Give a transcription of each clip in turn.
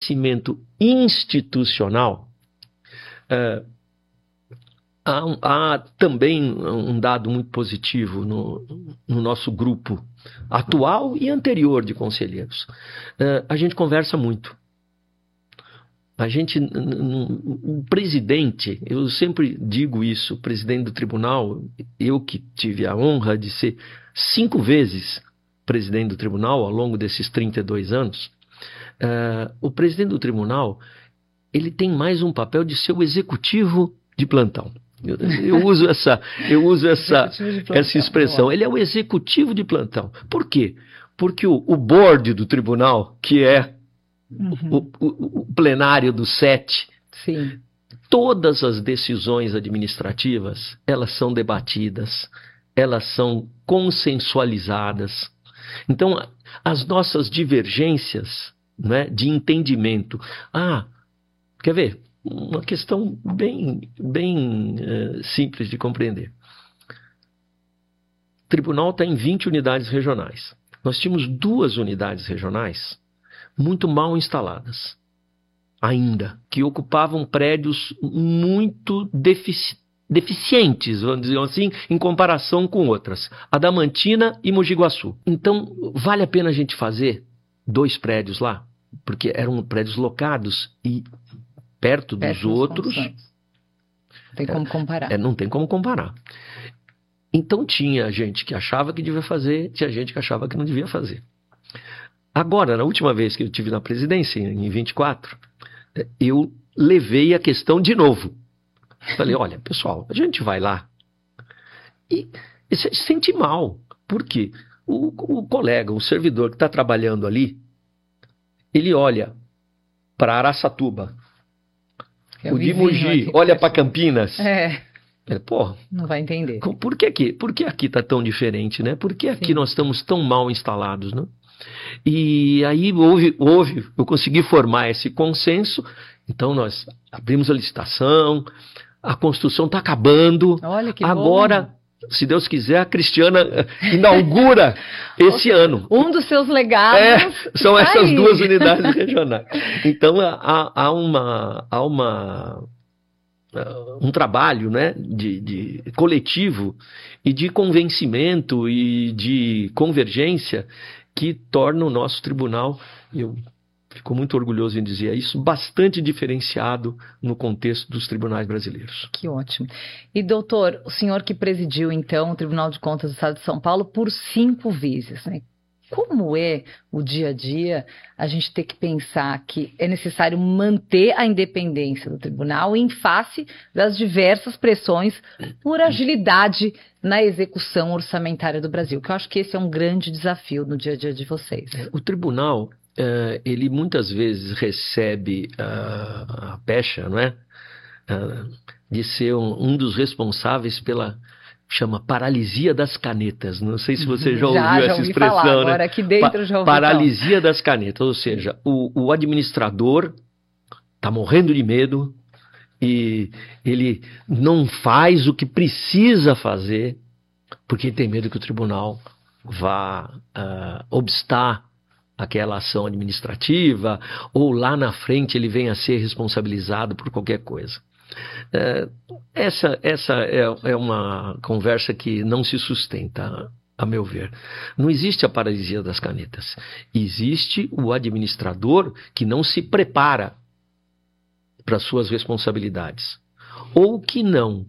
crescimento institucional, há também um dado muito positivo no nosso grupo atual e anterior de conselheiros. A gente conversa muito. O presidente, eu sempre digo isso, o presidente do tribunal, eu que tive a honra de ser 5 vezes presidente do tribunal ao longo desses 32 anos, o presidente do tribunal, ele tem mais um papel de ser o executivo de plantão. Eu uso essa expressão. Ele é o executivo de plantão. Por quê? Porque o board do tribunal, que é o plenário do 7, sim, todas as decisões administrativas, elas são debatidas, elas são consensualizadas. Então, as nossas divergências, né, de entendimento. Quer ver? Uma questão bem simples de compreender. O tribunal está em 20 unidades regionais. Nós tínhamos 2 unidades regionais muito mal instaladas, ainda, que ocupavam prédios muito deficientes, vamos dizer assim, em comparação com outras, Adamantina e Mogi Guaçu. Então, vale a pena a gente fazer 2 prédios lá, porque eram prédios locados e perto dos outros. Não tem como comparar. Não tem como comparar. Então tinha gente que achava que devia fazer, tinha gente que achava que não devia fazer. Agora, na última vez que eu estive na presidência, em 24, eu levei a questão de novo. Falei, olha, pessoal, a gente vai lá e se sente mal. Por quê? O colega, o servidor que está trabalhando ali, ele olha para Araçatuba, o de Mogi olha para Campinas. Não vai entender. Por que aqui está tão diferente, né? Por que aqui nós estamos tão mal instalados, né? E aí eu consegui formar esse consenso. Então nós abrimos a licitação, a construção está acabando. Olha que agora, bom. Se Deus quiser, a Cristiana inaugura esse ano. Um dos seus legados. São essas 2 unidades regionais. Então há um trabalho, né, de coletivo e de convencimento e de convergência que torna o nosso tribunal, eu fico muito orgulhoso em dizer isso, bastante diferenciado no contexto dos tribunais brasileiros. Que ótimo. E doutor, o senhor que presidiu então o Tribunal de Contas do Estado de São Paulo por 5 vezes, né? Como é o dia a dia a gente ter que pensar que é necessário manter a independência do tribunal em face das diversas pressões por agilidade na execução orçamentária do Brasil? Que eu acho que esse é um grande desafio no dia a dia de vocês. O tribunal, ele muitas vezes recebe a pecha, não é? De ser um dos responsáveis pela... chama paralisia das canetas. Não sei se você já ouviu essa expressão, falar, né? Agora aqui dentro já ouvi paralisia das canetas, ou seja, o administrador está morrendo de medo e ele não faz o que precisa fazer porque tem medo que o tribunal vá obstar aquela ação administrativa ou lá na frente ele venha a ser responsabilizado por qualquer coisa. Essa é uma conversa que não se sustenta, a meu ver. Não existe a paralisia das canetas. Existe o administrador que não se prepara para suas responsabilidades. Ou que não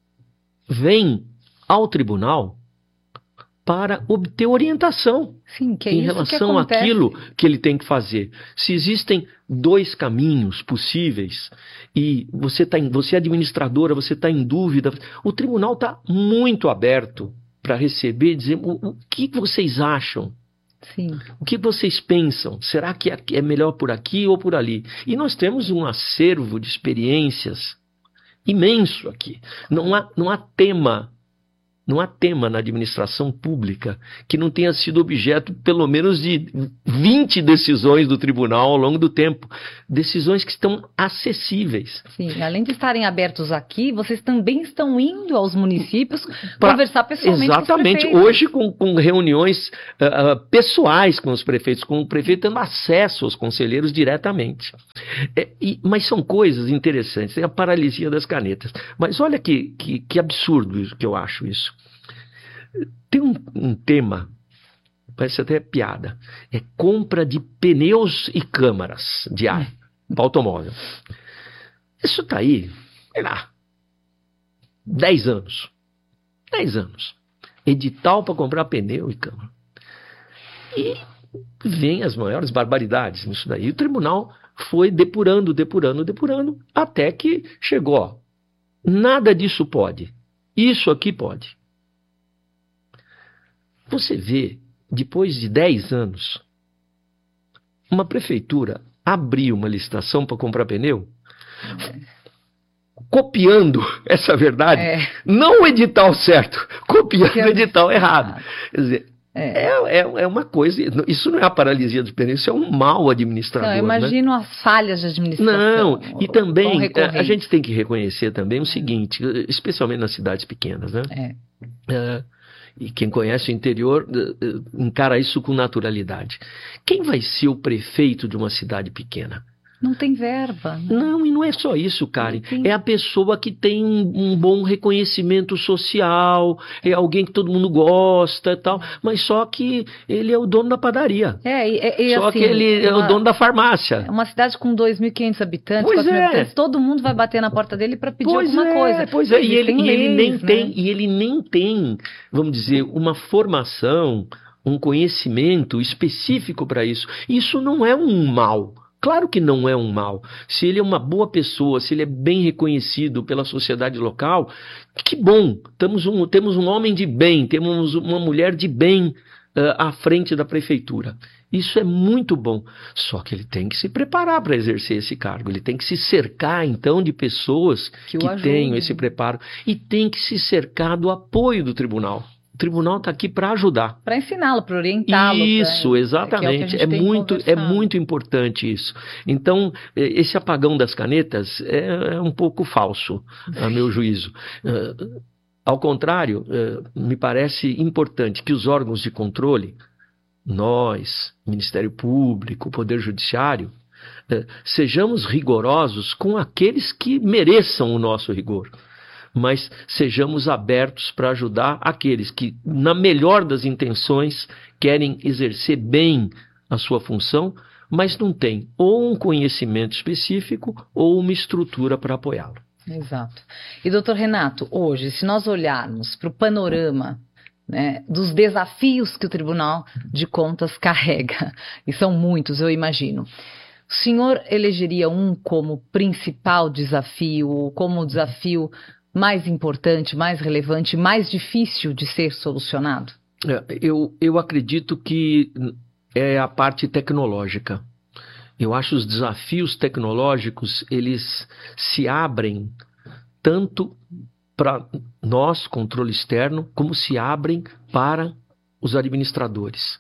vem ao tribunal para obter orientação. Sim, que é em isso relação àquilo que ele tem que fazer. Se existem 2 caminhos possíveis e você é administradora, você está em dúvida, o tribunal está muito aberto para receber e dizer o que vocês acham. Sim. O que vocês pensam? Será que é melhor por aqui ou por ali? E nós temos um acervo de experiências imenso aqui. Não há tema Não há tema na administração pública que não tenha sido objeto, pelo menos, de 20 decisões do tribunal ao longo do tempo. Decisões que estão acessíveis. Sim, além de estarem abertos aqui, vocês também estão indo aos municípios conversar pessoalmente com os prefeitos. Exatamente. Hoje, com reuniões pessoais com os prefeitos, com o prefeito tendo acesso aos conselheiros diretamente. Mas são coisas interessantes. Tem a paralisia das canetas. Mas olha que absurdo isso, que eu acho isso. Tem um tema, parece até piada, é compra de pneus e câmaras de ar para automóvel. Isso está aí, sei lá, 10 anos. 10 anos. Edital para comprar pneu e câmara. E vem as maiores barbaridades nisso daí. O tribunal foi depurando, até que chegou, ó, nada disso pode. Isso aqui pode. Você vê, depois de 10 anos, uma prefeitura abriu uma licitação para comprar pneu, copiando essa verdade, não o edital certo, copiando o edital errado. Quer dizer, é uma coisa, isso não é a paralisia dos pneus, isso é um mau administrador. Não, eu imagino, né, as falhas de administração. Não, e também a gente tem que reconhecer também o seguinte, especialmente nas cidades pequenas, né? E quem conhece o interior encara isso com naturalidade. Quem vai ser o prefeito de uma cidade pequena? Não tem verba. Né? Não, e não é só isso, Karen. É a pessoa que tem um bom reconhecimento social, é alguém que todo mundo gosta e tal, mas só que ele é o dono da padaria. Só assim, que ele é o dono da farmácia. É uma cidade com 2.500 habitantes, 4.000 habitantes, todo mundo vai bater na porta dele para pedir alguma coisa. Pois é, e ele nem tem, vamos dizer, uma formação, um conhecimento específico para isso. Isso não é um mal. Claro que não é um mal. Se ele é uma boa pessoa, se ele é bem reconhecido pela sociedade local, que bom. Temos um homem de bem, temos uma mulher de bem à frente da prefeitura. Isso é muito bom. Só que ele tem que se preparar para exercer esse cargo. Ele tem que se cercar, então, de pessoas que tenham esse preparo. E tem que se cercar do apoio do tribunal. O tribunal está aqui para ajudar. Para ensiná-lo, para orientá-lo. Isso, exatamente. É muito importante isso. Então, esse apagão das canetas é um pouco falso, a meu juízo. Ao contrário, me parece importante que os órgãos de controle, nós, Ministério Público, Poder Judiciário, sejamos rigorosos com aqueles que mereçam o nosso rigor. Mas sejamos abertos para ajudar aqueles que, na melhor das intenções, querem exercer bem a sua função, mas não têm ou um conhecimento específico ou uma estrutura para apoiá-lo. Exato. E, doutor Renato, hoje, se nós olharmos para o panorama, né, dos desafios que o Tribunal de Contas carrega, e são muitos, eu imagino, o senhor elegeria um como principal desafio, como o desafio mais importante, mais relevante, mais difícil de ser solucionado? Eu acredito que é a parte tecnológica. Eu acho os desafios tecnológicos, eles se abrem tanto para nós, controle externo, como se abrem para os administradores.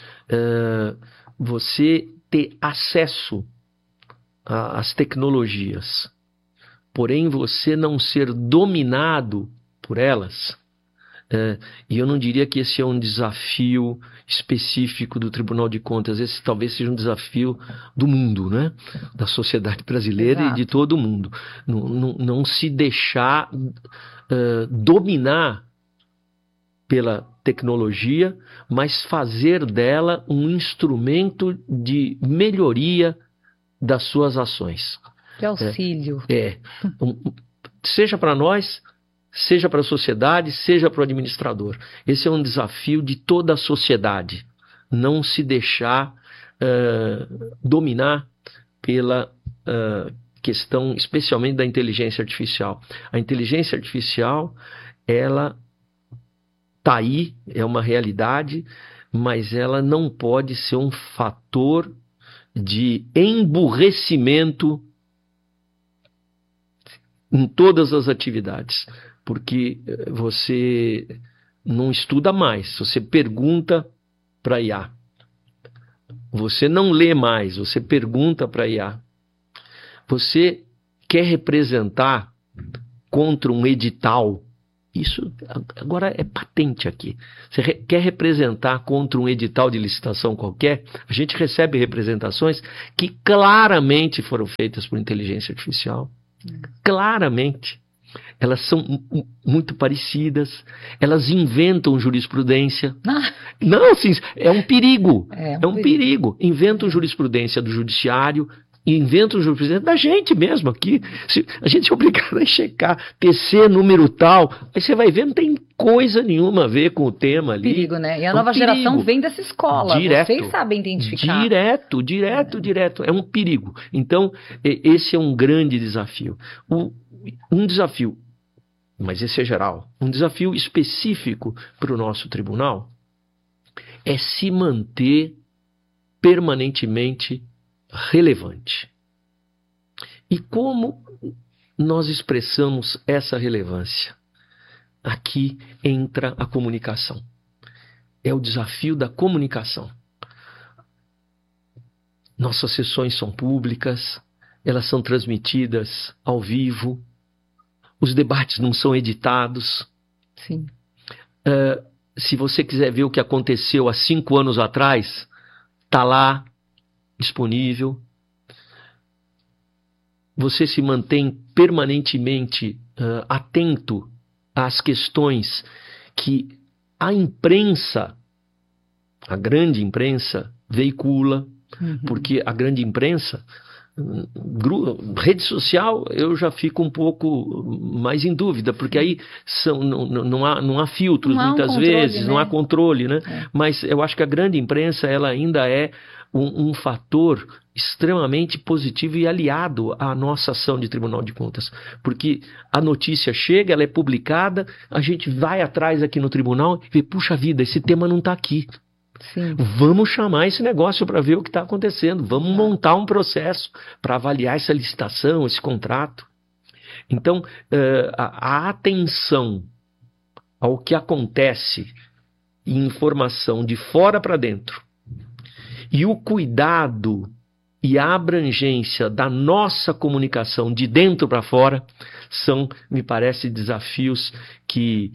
Você ter acesso às tecnologias, porém você não ser dominado por elas, e eu não diria que esse é um desafio específico do Tribunal de Contas, esse talvez seja um desafio do mundo, né? Da sociedade brasileira. Exato. E de todo mundo. Não se deixar dominar pela tecnologia, mas fazer dela um instrumento de melhoria das suas ações. De auxílio. Seja para nós, seja para a sociedade, seja para o administrador. Esse é um desafio de toda a sociedade. Não se deixar dominar pela questão, especialmente da inteligência artificial. A inteligência artificial, ela está aí, é uma realidade, mas ela não pode ser um fator de emburrecimento em todas as atividades, porque você não estuda mais, você pergunta para a IA. Você não lê mais, você pergunta para a IA. Você quer representar contra um edital? Isso agora é patente aqui. Você quer representar contra um edital de licitação qualquer? A gente recebe representações que claramente foram feitas por inteligência artificial. Claramente. Elas são muito parecidas. Elas inventam jurisprudência. Não, assim, é um perigo. É um perigo. Inventam jurisprudência do judiciário. Inventa o jurisprudência da gente mesmo aqui. A gente é obrigado a checar TC número tal. Aí você vai ver, não tem coisa nenhuma a ver com o tema ali. Perigo, né? E a nova geração vem dessa escola. Direto, vocês sabem identificar. Direto. É um perigo. Então, esse é um grande desafio. Um desafio, mas esse é geral, um desafio específico para o nosso tribunal é se manter permanentemente relevante. E como nós expressamos essa relevância? Aqui entra a comunicação. É o desafio da comunicação. Nossas sessões são públicas, elas são transmitidas ao vivo, os debates não são editados. Sim. Se você quiser ver o que aconteceu há 5 anos atrás, está lá, disponível. Você se mantém permanentemente atento às questões que a imprensa, a grande imprensa, veicula, porque a grande imprensa, rede social, eu já fico um pouco mais em dúvida, porque aí não há filtros muitas vezes, né? Não há controle, né? Mas eu acho que a grande imprensa, ela ainda é um fator extremamente positivo e aliado à nossa ação de Tribunal de Contas, porque a notícia chega, ela é publicada, a gente vai atrás aqui no tribunal e vê, puxa vida, esse tema não está aqui. Sim. Vamos chamar esse negócio para ver o que está acontecendo, vamos montar um processo para avaliar essa licitação, esse contrato. Então, a atenção ao que acontece e informação de fora para dentro, e o cuidado e a abrangência da nossa comunicação de dentro para fora são, me parece, desafios que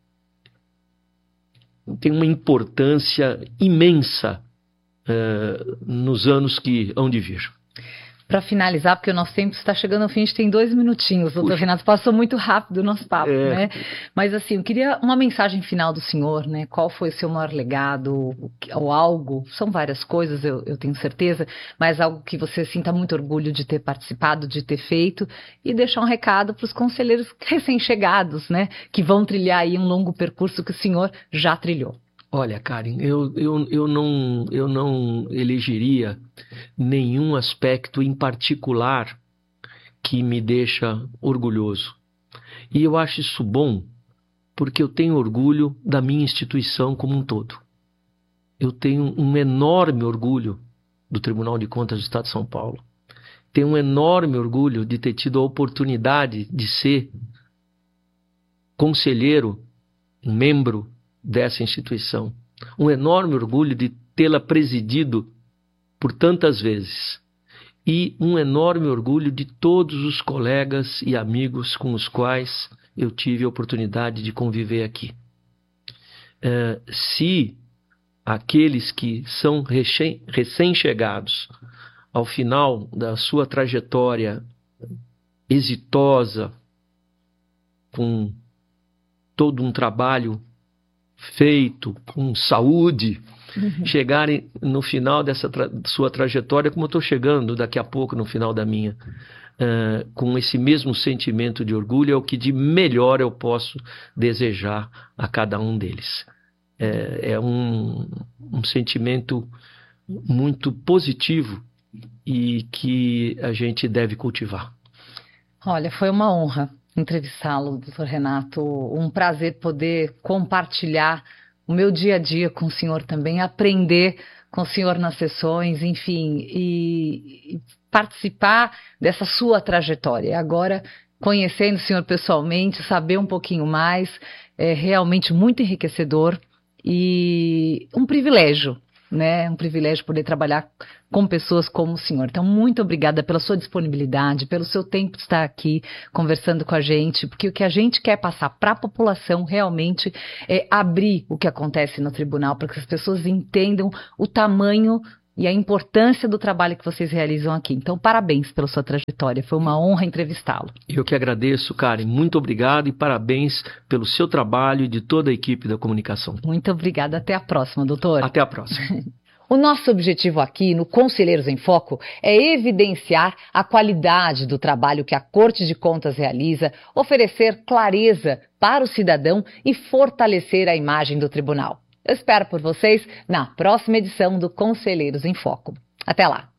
têm uma importância imensa nos anos que hão de vir. Para finalizar, porque o nosso tempo está chegando ao fim, a gente tem 2 minutinhos, doutor Renato, passou muito rápido o nosso papo, né? Mas assim, eu queria uma mensagem final do senhor, né? Qual foi o seu maior legado, ou algo, são várias coisas, eu tenho certeza, mas algo que você sinta muito orgulho de ter participado, de ter feito, e deixar um recado para os conselheiros recém-chegados, né? Que vão trilhar aí um longo percurso que o senhor já trilhou. Olha, Karen, eu não elegeria nenhum aspecto em particular que me deixa orgulhoso. E eu acho isso bom porque eu tenho orgulho da minha instituição como um todo. Eu tenho um enorme orgulho do Tribunal de Contas do Estado de São Paulo. Tenho um enorme orgulho de ter tido a oportunidade de ser conselheiro, membro dessa instituição. Um enorme orgulho de tê-la presidido por tantas vezes. E um enorme orgulho de todos os colegas e amigos com os quais eu tive a oportunidade de conviver aqui. Se aqueles que são recém-chegados ao final da sua trajetória exitosa, com todo um trabalho feito, com saúde, chegarem no final dessa sua trajetória, como eu estou chegando daqui a pouco no final da minha, com esse mesmo sentimento de orgulho, é o que de melhor eu posso desejar a cada um deles. É um sentimento muito positivo e que a gente deve cultivar. Olha, foi uma honra entrevistá-lo, doutor Renato. Um prazer poder compartilhar o meu dia a dia com o senhor também, aprender com o senhor nas sessões, enfim, e participar dessa sua trajetória. Agora conhecendo o senhor pessoalmente, saber um pouquinho mais, é realmente muito enriquecedor e um privilégio, né? Um privilégio poder trabalhar com pessoas como o senhor. Então, muito obrigada pela sua disponibilidade, pelo seu tempo de estar aqui conversando com a gente, porque o que a gente quer passar para a população realmente é abrir o que acontece no tribunal, para que as pessoas entendam o tamanho e a importância do trabalho que vocês realizam aqui. Então, parabéns pela sua trajetória. Foi uma honra entrevistá-lo. Eu que agradeço, Karen. Muito obrigado e parabéns pelo seu trabalho e de toda a equipe da comunicação. Muito obrigada. Até a próxima, doutor. Até a próxima. O nosso objetivo aqui no Conselheiros em Foco é evidenciar a qualidade do trabalho que a Corte de Contas realiza, oferecer clareza para o cidadão e fortalecer a imagem do tribunal. Eu espero por vocês na próxima edição do Conselheiros em Foco. Até lá!